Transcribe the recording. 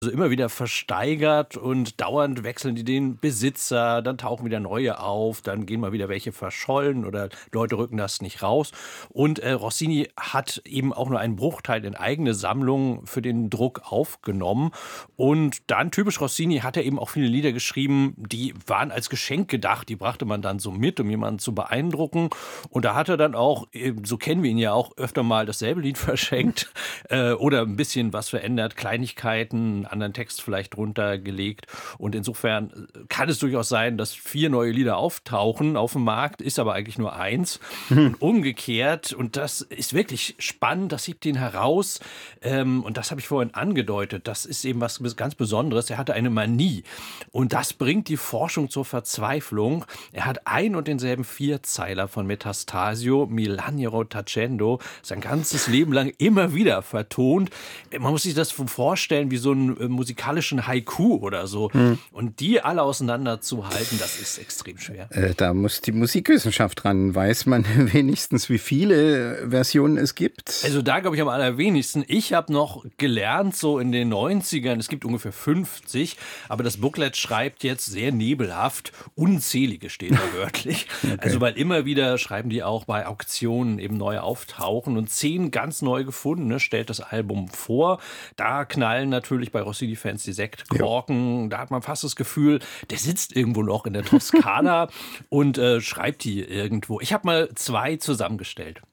Also immer wieder versteigert und dauernd wechseln die den Besitzer, dann tauchen wieder neue auf, dann gehen mal wieder welche verschollen oder Leute rücken das nicht raus. Und Rossini hat eben auch nur einen Bruchteil in eigene Sammlung für den Druck aufgenommen. Und dann, typisch Rossini, hat er eben auch viele Lieder geschrieben, die waren als Geschenk gedacht. Die brachte man dann so mit, um jemanden zu beeindrucken. Und da hat er dann auch, so kennen wir ihn ja auch, öfter mal dasselbe Lied verschenkt oder ein bisschen was verändert, Kleinigkeiten, anderen Text vielleicht drunter gelegt. Und insofern kann es durchaus sein, dass 4 neue Lieder auftauchen auf dem Markt, ist aber eigentlich nur eins. Und umgekehrt, und das ist wirklich spannend, das hebt ihn heraus. Und das habe ich vorhin angedeutet, das ist eben was ganz Besonderes. Er hatte eine Manie. Und das bringt die Forschung zur Verzweiflung. Er hat ein und denselben Vierzeiler von Metastasio, Milaniero Tacendo, sein ganzes Leben lang immer wieder vertont. Man muss sich das vorstellen wie so einen musikalischen Haiku oder so. Und die alle auseinanderzuhalten, das ist extrem schwer. Da muss die Musikwissenschaft ran. Weiß man wenigstens, wie viele Versionen es gibt? Also da glaube ich am allerwenigsten. Ich habe noch gelernt, so in den 90ern, es gibt ungefähr 50, aber das Booklet schreibt jetzt sehr nebelhaft, unzählige steht da wörtlich. Okay. Also weil immer wieder schreiben die auch bei Auktionen eben neu auftauchen und 10 ganz neu gefundene stellt das Album vor. Da knallen natürlich bei Rossini-Fans die Sektkorken. Da hat man fast das Gefühl, der sitzt irgendwo noch in der Toskana und schreibt die irgendwo. Ich habe mal 2 zusammengestellt.